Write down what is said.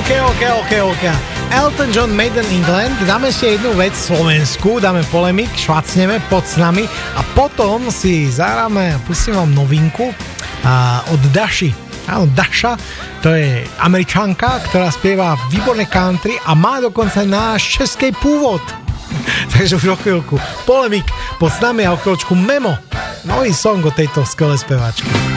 OK. Elton John Made in England. Dáme ešte jednu vec slovenskú, dáme polemik, švacneme, pod s nami a potom si zahráme a pustím vám novinku od Daši. Áno, Daša, to je Američanka, ktorá spieva výborné country a má dokonca náš český pôvod. Takže už o chvíľku polemik, pod s nami a o chvíľočku Memo. Nový song od tejto skvelej speváčky.